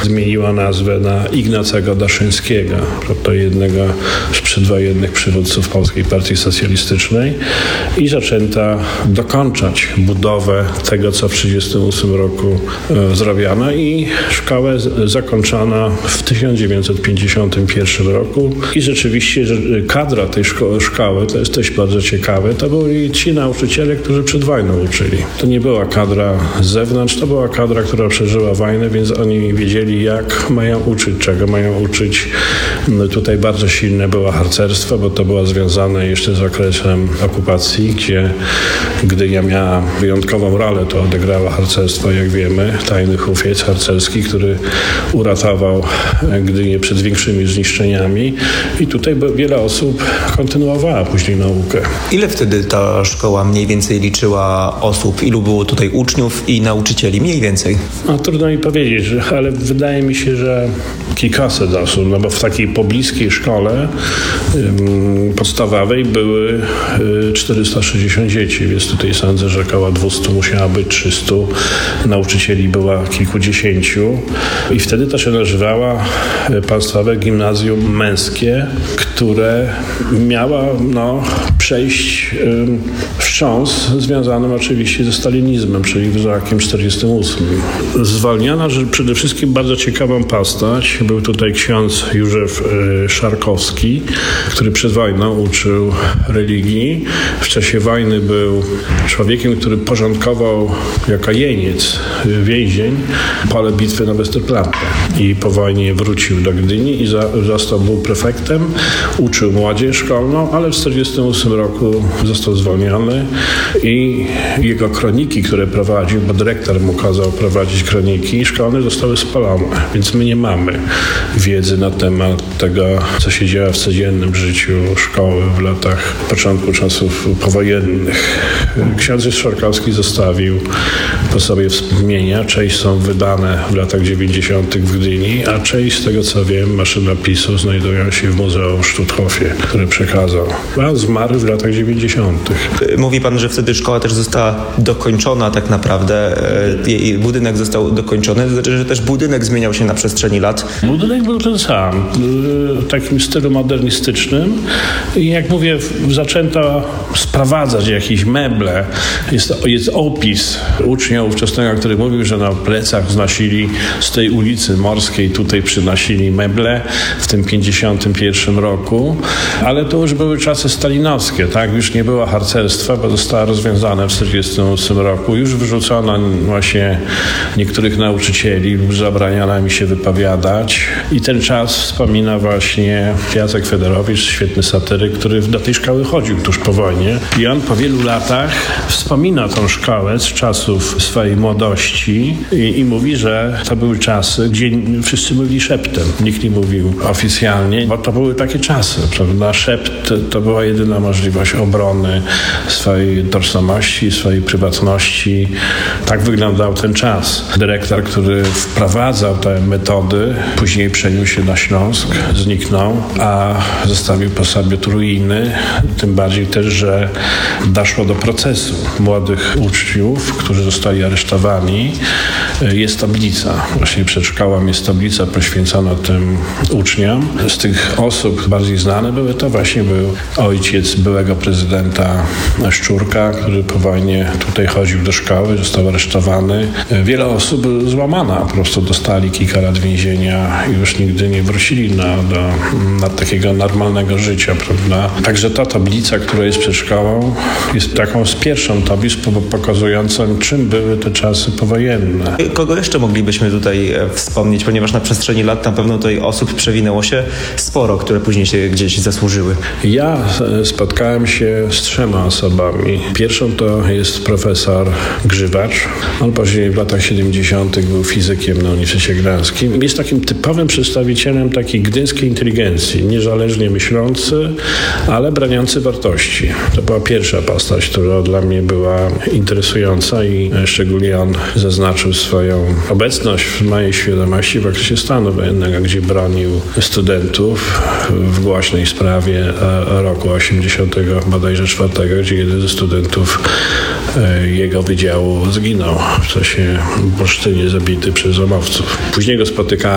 zmieniła nazwę na Ignacego Daszyńskiego, to jednego z przedwojennych przywódców Polskiej Partii Socjalistycznej, i zaczęta dokończać budowę tego, co w 1938 roku zrobiono, i szkołę zakończono w 1951 roku. I rzeczywiście kadra tej szkoły, to jest też bardzo ciekawe, to byli ci nauczyciele, którzy przed wojną uczyli. To nie była kadra z zewnątrz, to była kadra, która przeżyła wojnę, więc oni wiedzieli, jak mają uczyć, czego mają uczyć. Tutaj bardzo silne było harcerstwo, bo to było związane jeszcze z okresem okupacji, gdzie Gdynia miała wyjątkową rolę, to odegrało harcerstwo, jak wiemy, tajny hufiec harcerski, który uratował Gdynię przed większymi zniszczeniami, i tutaj wiele osób kontynuowała później naukę. Ile wtedy ta szkoła mniej więcej liczyła osób? Ilu było tutaj uczniów i nauczycieli? Mniej więcej. No, trudno mi powiedzieć, ale wydaje mi się, że kilkaset osób, no bo w takiej pobliskiej szkole podstawowej były 460 dzieci, więc tutaj sądzę, że około 200 musiała być, 300. Nauczycieli była kilkudziesięciu, i wtedy to się nazywała Państwowe Gimnazjum Męskie, które miała przejść wstrząs związanym oczywiście ze stalinizmem, czyli w rokiem 1948. Zwalniano, że przede wszystkim bardzo ciekawą postać. Był tutaj ksiądz Józef Szarkowski, który przed wojną uczył religii. W czasie wojny był człowiekiem, który porządkował jako jeniec, więzień, pole bitwy na Westerplatte. I po wojnie wrócił do Gdyni i był prefektem, uczył młodzież szkolną, ale w 1948 roku został zwolniony i jego kroniki, które prowadził, bo dyrektor mu kazał prowadzić kroniki szkolne, zostały spalone. Więc my nie mamy wiedzy na temat tego, co się działo w codziennym życiu szkoły w latach początku czasów powojennych. Ksiądz Szarkowski zostawił po sobie wspomnienia. Część są wydane w latach 90. w Gdyni, a część, z tego co wiem, maszynopisu znajdują się w Muzeum w Sztuthofie, który przekazał. A zmarł w latach 90. Mówi pan, że wtedy szkoła też została dokończona tak naprawdę. Jej budynek został dokończony, to znaczy, że też budynek zmieniał się na przestrzeni lat. Budynek był ten sam, w takim stylu modernistycznym. I jak mówię, zaczęto sprowadzać jakieś meble. Jest opis uczniów ówczesnego, który mówił, że na plecach znosili z tej ulicy Morskiej, tutaj przynosili meble w tym 51 roku. Ale to już były czasy stalinowskie, tak? Już nie było harcerstwa, bo zostało rozwiązane w 1948 roku. Już wyrzucono właśnie niektórych nauczycieli lub zabraniano mi się wypowiadać. I ten czas wspomina właśnie Jacek Federowicz, świetny satyryk, który do tej szkoły chodził tuż po wojnie. I on po wielu latach wspomina tą szkołę z czasów swojej młodości i mówi, że to były czasy, gdzie wszyscy mówili szeptem. Nikt nie mówił oficjalnie, bo to były takie czasy, prawda? Szept to była jedyna możliwość obrony swojej tożsamości, swojej prywatności. Tak wyglądał ten czas. Dyrektor, który wprowadzał te metody, później przeniósł się na Śląsk, zniknął, a zostawił po sobie tu ruiny. Tym bardziej też, że doszło do procesu młodych uczniów, którzy zostali aresztowani. Jest tablica. Właśnie przed szkołą jest tablica poświęcona tym uczniom. Z tych osób bardziej znane był ojciec byłego prezydenta Szczurka, który po wojnie tutaj chodził do szkoły, został aresztowany. Wiele osób złamana, po prostu dostali kilka lat więzienia i już nigdy nie wrócili do takiego normalnego życia, prawda? Także ta tablica, która jest przed szkołą, jest taką z pierwszą tablic pokazującą, czym były te czasy powojenne. Kogo jeszcze moglibyśmy tutaj wspomnieć, ponieważ na przestrzeni lat na pewno tutaj osób przewinęło się sporo, które później się gdzieś zasłużyły. Ja spotkałem się z 3 osobami. Pierwszą to jest profesor Grzywacz. On później w latach 70. był fizykiem na Uniwersytecie Gdańskim. Jest takim typowym przedstawicielem takiej gdyńskiej inteligencji, niezależnie myślący, ale broniący wartości. To była pierwsza postać, która dla mnie była interesująca i szczególnie on zaznaczył swoją obecność w mojej świadomości w okresie stanu wojennego, gdzie bronił studentów w głośnej sprawie roku 1984, gdzie jeden ze studentów jego wydziału zginął w czasie bursztynie zabity przez zomowców. Później go spotykałem